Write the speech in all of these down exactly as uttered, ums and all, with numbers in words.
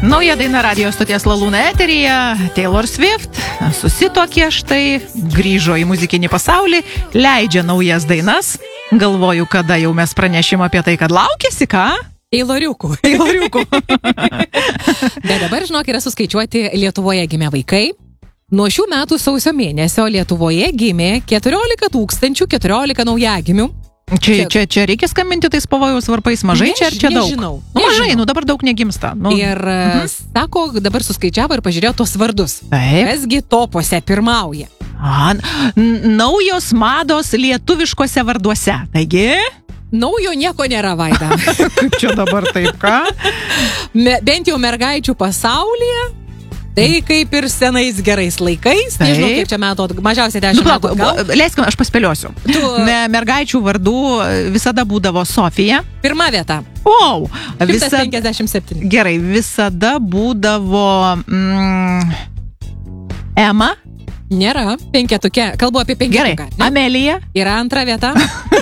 Nauja daina radio stoties Lalūna eteryje. Taylor Swift susituokė štai, grįžo į muzikinį pasaulį, leidžia naujas dainas. Galvoju, kada jau mes pranešim apie tai, kad laukėsi, ką? Tayloriukų. Tayloriukų. Bet dabar, žinok, yra suskaičiuoti Lietuvoje gimę vaikai. Nuo šių metų sausio mėnesio Lietuvoje gimė keturiolika tūkstančių keturiolika naujagimių. Čia, čia, čia reikia skambinti tais pavojaus varpais mažai, Než, čia ar čia daug? Nežinau. Nu, mažai, nu dabar daug negimsta. Nu. Ir mhm. sako, dabar suskaičiavo ir pažiūrėjo tos vardus. Taip. Kasgi topuose pirmauja. A, n- naujos mados lietuviškose varduose. Taigi? Naujo nieko nėra, Vaida. Kaip čia dabar taip, ką? Me, bent jau mergaičių pasaulyje. Tai kaip ir senais gerais laikais, Taip. nežinau, kaip čia metų, mažiausiai dešimt Nu, metų gal. leiskime, aš paspėliosiu. Tu- Me, mergaičių vardų visada būdavo Sofija. Pirma vieta. Wow! šimtas penkiasdešimt septyni. Gerai, visada būdavo mm, Ema. Nėra. Penketuke. Kalbu apie Gerai, penketuką. ne? Amelija. Yra antra vieta.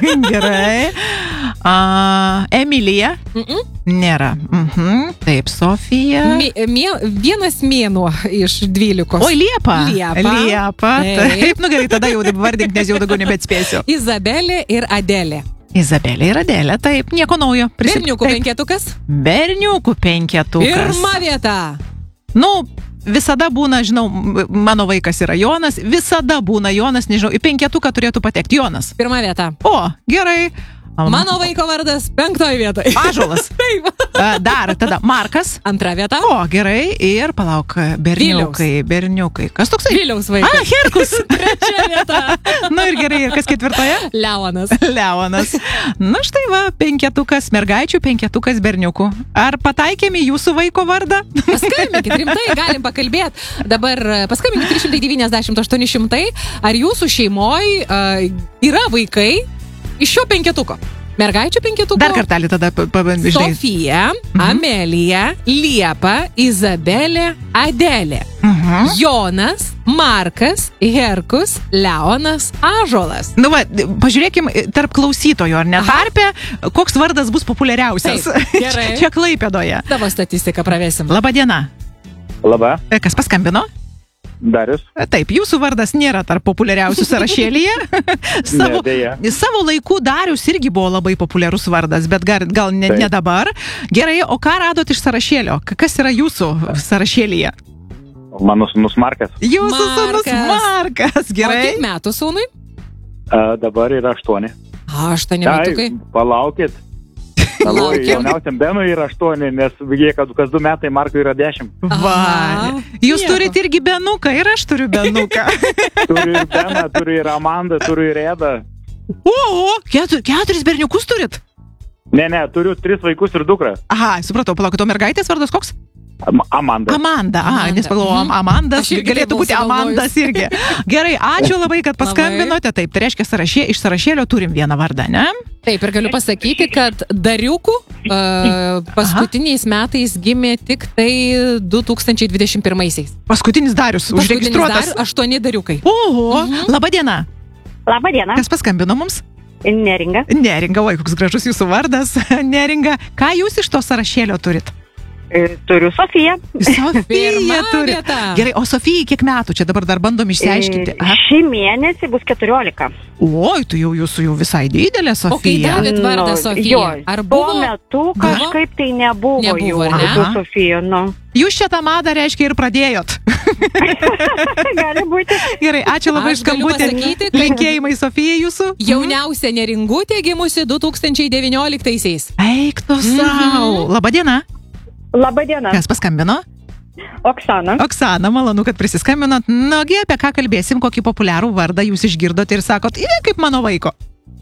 Gerai. A, Emilija. Mm-mm. Nėra. Mhm. Taip, Sofija. Mė, mė, vienas mėnuo iš dvylikos. Oi, Liepa. Liepa. Liepa. Taip. Taip, nu gerai, tada jau vardink, nes jau daugiau nebeatspėsiu. Izabelė ir Adelė. Izabelė ir Adelė, taip, nieko naujo. Prisip- Berniukų taip. penketukas. Berniukų penketukas. Pirma vieta. Nu, visada būna, žinau, mano vaikas yra Jonas, visada būna Jonas, nežinau, į penketuką turėtų patekti Jonas. Pirma vieta. O, gerai. Mano vaiko vardas penktoj vietoj. Ąžuolas. Taip. A, Dar, tada Markas. Antra vieta. O, gerai. Ir palauk, berniukai, berniukai. Kas toksai? Viliaus A, vaikas. Herkus. Trečia vieta. Nu ir gerai, ir kas ketvirtoje? Leonas. Leonas. Na štai va, penketukas mergaičių, penketukas berniukų. Ar pataikėme jūsų vaiko vardą? Paskambinkit, rimtai, galim pakalbėti. Dabar e, paskambinkit trys šimtai devyniasdešimt aštuoni šimtai. Ar jūsų šeimoj uh, yra vaikai iš šio penketuko? Mergaičių penketuko? Dar kartelį tada pabandžiai. Sofija, Amelija, Liepa, Izabelė, Adelė, Mhm. Jonas, Markas, Herkus, Leonas, Ąžuolas. Nu va, pažiūrėkim tarp klausytojų, ar ne tarpe, koks vardas bus populiariausias. Taip, gerai. Čia Klaipėdoje. Tavo statistiką pravesim. Labą dieną. Labą, Kas paskambino? Darius. Taip, jūsų vardas nėra tarp populiariausių sąrašėlyje. savo, Ne, deja. savo laikų Darius irgi buvo labai populiarus vardas, bet gal, gal ne, Taip. ne dabar. Gerai, o ką radot iš sąrašėlio? K- Kas yra jūsų sąrašėlyje? Mano sūnus Markas. Jūsų sūnus Markas. Markas. O Gerai. kiek metų sūnui? A, dabar yra aštuoni. Aštuoni metukai. Palaukit. Galvoju, Laukiam. jauniausiam Benui yra aštuoni, nes jie, kad kas du metai, Markui yra dešimt. Va. Aha. Jūs Nieko. turite irgi benuką ir aš turiu benuką. Turiu ir Beną, turiu ir Amandą, turiu ir Edą. O, o ketur, keturis berniukus turit? Ne, ne, turiu tris vaikus ir dukrą. Aha, supratau, palaukit, o mergaitės vardas koks? Am- Amanda. Amanda. A, Amanda. nes pagalvojom, Mhm. Amandas Aš irgi taip galėtų buvau būti Amandas irgi. Gerai, ačiū labai, kad paskambinote. Taip, tai reiškia, sąrašė, iš sąrašėlio turim vieną vardą, ne? Taip, ir galiu pasakyti, kad Dariukų uh, paskutiniais metais gimė tik tai du tūkstančiai dvidešimt pirmaisiais. Paskutinis Darius, užregistruotas. Dar aštuoni Dariukai. Oho, Mhm. laba diena. Labą dieną, Kas paskambino mums? Neringa. Neringa, oi, koks gražus jūsų vardas. Neringa, ką jūs iš to sąrašėlio turit? E, Turiu Sofiją. Sofija Pirma turi. vieta. Gerai, o Sofijai kiek metų? Čia dabar dar bandom išsiaiškinti. E, Aha. Šį mėnesį bus keturiolika. Oi, tu jau jūsų jau visai didelė, O kai Sofija. davėt vardą Nu, Sofija, jo, ar Tuo buvo? metu kažkaip tai nebuvo, Nebuvo, jų ar ne? su Aha. Sofija. Nu. Jūs šią tą madą, reiškia, ir pradėjot. Gali būti. Gerai, ačiū labai Aš iš galiu skambutį. pasakyti, kad- Linkėjimai Sofijai jūsų. Jauniausia neringutė gimusi du tūkstančiai devynioliktaisiais. Eik tu Mhm. savo. Labą dieną. Labą dieną, Kas paskambino? Oksana. Oksana, malonu, kad prisiskambinot. Nagi, apie ką kalbėsim, kokį populiarų vardą jūs išgirdote ir sakot, yra kaip mano vaiko.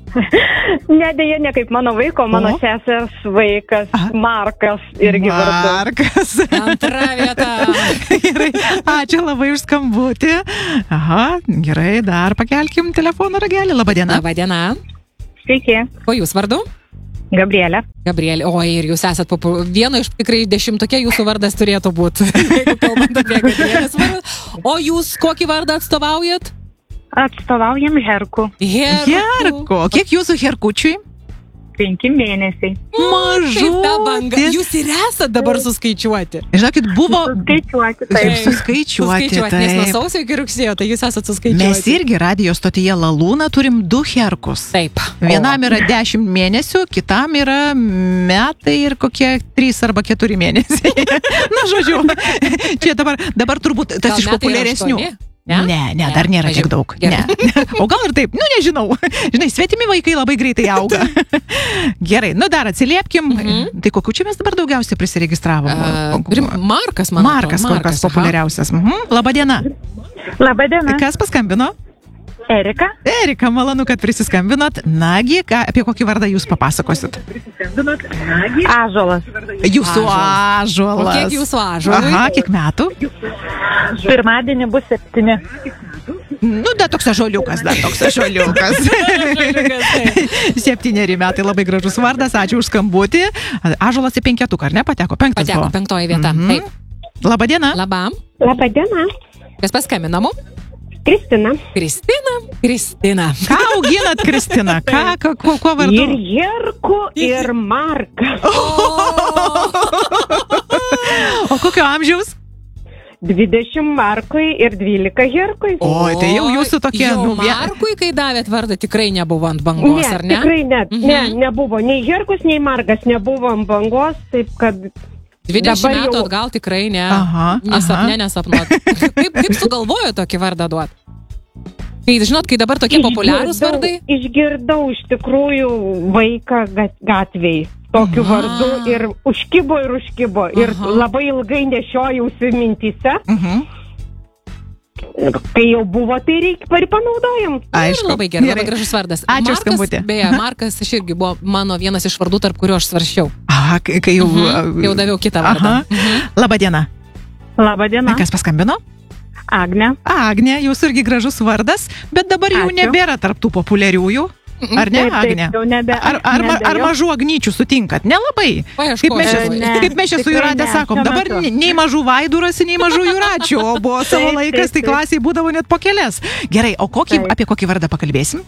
Ne, dėja, ne kaip mano vaiko, mano O? sesers vaikas, Aha. Markas irgi vardu. Markas. Antra vieta. Gerai, ačiū labai už skambutį. Aha, gerai, dar pakelkim telefono ragelį. Labą dieną. Labą dieną. Sveiki, O jūs vardu? Gabrielė. Gabrielė, oi, ir jūs esat popu... vieno iš tikrai dešimtokė jūsų vardas turėtų būti. Jeigu kalbant apie Gabrielės vardą. O jūs kokį vardą atstovaujat? Atstovaujam Herku. Herko. Kiek jūsų herkučiui? penki mėnesiai. Mažu. Kaip ta banga. Jūs ir esate dabar suskaičiuoti. Žinokit, buvo... Skaičiuoti, Taip, taip. suskaičiuoti. Suskaičiuoti, nes nuo Taip. sausio iki rugsėjo, tai jūs esate suskaičiuoti. Mes irgi radijo stotyje Lalūna turim du herkus. Taip. Vienam yra dešimt mėnesių, kitam yra metai ir kokie trys arba keturi mėnesiai. Na, žodžiu, čia dabar, dabar turbūt tas Gal iš metai yra populiaresnių. aštuoni? Ne, ne, ne, dar nėra tiek daug. Ne. O gal ir taip, nu nežinau. Žinai, svetimi vaikai labai greitai auga. Gerai, nu dar atsiliepkim. Mhm. Tai kokiu čia mes dabar daugiausiai prisiregistravom? Uh, turim Markas, man Markas, kol kas populiariausias. Mhm. Labadiena. Labadiena. Kas paskambino? Erika. Erika, malonu, kad prisiskambinot. Nagi, ką, apie kokį vardą jūs papasakosit? Ąžuolas. Jūsų O ąžuolas. kiek jūsų ąžuolui? Aha, kiek metų? Pirmadienį bus septyni. Nu, da toks ąžuoliukas, da toks ąžuoliukas. Septyneri metai, labai gražus vardas, ačiū už skambutį. Ąžuolas į penketuką, ar ne, pateko? Penktas Pateko buvo. penktoji vieta. Mhm. Taip. Labadiena. Labam. Labadiena. Kas paskambino mum? Kristina. Kristina. Kristina. Ką auginat, Kristina? Ką, ką, kuo, kuo Ir vardu? Jerku, ir Marka. O kokio amžiaus? dvidešimt Markui ir dvylika Jerkui. Oi, tai jau jūsų tokie, Jau nu, vie- Markui, kai davėt vardą, tikrai nebuvo ant bangos, Ne, ar ne? tikrai ne, Mhm. ne, nebuvo. Nei Jerkus, nei Markas nebuvo ant bangos, taip kad dvidešimt dabar metų jau- atgal tikrai ne. Aha, Nesapne, nesapnuot. Kaip, kaip sugalvojo tokį vardą duot? Kai, žinot, kai dabar tokie populiarūs Išgirdau- vardai. Išgirdau iš tikrųjų vaiką gat- gatvėj tokiu Aha. vardu ir užkibo ir užkibo. Ir Aha. labai ilgai nešiojausi mintyse. Mhm. Ir kai jau buvo, tai reikia ir panaudojom. Aišku. Ir labai gerai, labai gražus vardas. Ačiū už Markas, skambutį. beje, Markas aš irgi buvo mano vienas iš vardų, tarp kuriuo aš svarščiau. Aha, kai kai jau... Mhm. Jau daviau kitą vardą. Aha. Labadiena. Labadiena. Kas paskambino? Agne. Agnė, jūsų irgi gražus vardas, bet dabar jau Ačiū. nebėra tarptų populiariųjų. Ar ne, Taip, taip, Agnė? jau nebe- Ar, ar, ma- ar nebejau. mažų agnyčių sutinkat? Nelabai. Paieškosiu. Kaip mes čia, E, ne, kaip mes čia su tikrai Jūratė ne, sakom, šiuo dabar metu. nei- nei mažų vaidų rasi, nei mažų Jūračių, o buvo savo Taip, laikas, tai taip, taip. klasiai būdavo net po kelias. Gerai, o kokį, Taip. apie kokį vardą pakalbėsim?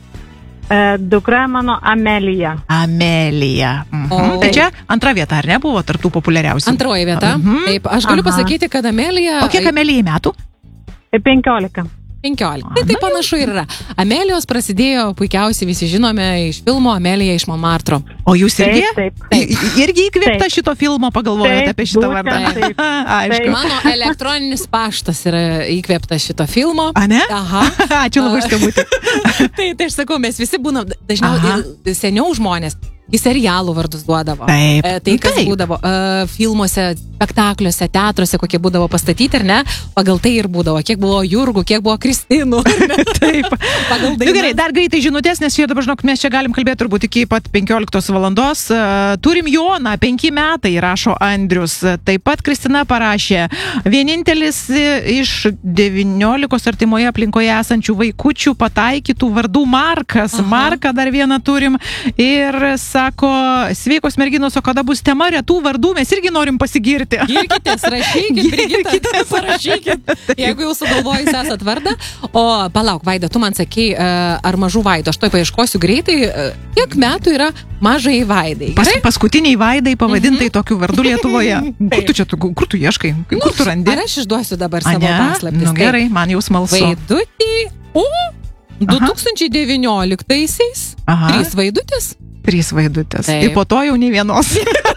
E, dukra mano Amelija. Amelija. Mhm. O- Tai čia antra vieta, ar ne, buvo tarptų populiariausių? Antroji vieta. Mhm. Taip, aš galiu Aha. pasakyti, kad Amelija... O kiek Amelijai metų? penkiolika. penkiolika. Tai tai panašu ir yra. Amelijos prasidėjo, puikiausiai visi žinome, iš filmo Amelija iš Montmartro. O jūs irgi? Taip, taip. I- i- Irgi įkvėpta Taip. šito filmo pagalvojate Taip, apie šitą būtent vardą? taip. Aišku. Taip. Mano elektroninis paštas yra įkvėptas šito filmo. A ne? Aha. Ačiū labai už skambutį. tai, tai aš sakau, mes visi būnam, dažniau Aha. ir seniau žmonės į serialų vardus duodavo. Taip. E, tai kas Taip. būdavo e, filmuose, spektakliuose, teatruose, kokie būdavo pastatyti, ar ne? Pagal tai ir būdavo, kiek buvo Jurgų, kiek buvo Kristinų. Taip. Pagal Nu, dainas. gerai, dar greitai žinutės, nes čia dabar, žinok, mes čia galim kalbėti turbūt iki pat penkioliktos valandos. Uh, turim Joną, penki metai, rašo Andrius. Taip pat Kristina parašė, vienintelis e, iš devyniolikos artimoje aplinkoje esančių vaikučių pataikytų vardų Markas. Aha. Marką dar vieną turim. Ir sako, sveikos merginos, o kada bus tema retų vardų, mes irgi norim pasigirti. Girkitės, rašykit, Brigita, parašykit, jeigu jau sugalvojus esat vardą. O palauk, Vaida, tu man sakei, ar mažų Vaidų, aš to paieškosiu greitai, kiek metų yra mažai Vaidai. Pas, Gerai? paskutiniai Vaidai pavadintai tokiu vardu Lietuvoje. Kur tu čia, tu, kur tu ieškai? Kur tu randi? Ar aš išduosiu dabar A, savo ne? paslaptis? Nu gerai, man jau smalsu. Vaidutį. O, du tūkstančiai devynioliktaisiais. Aha. Trys vaidutės. Trys vaidutės. Taip. Ir po to jau nei vienos.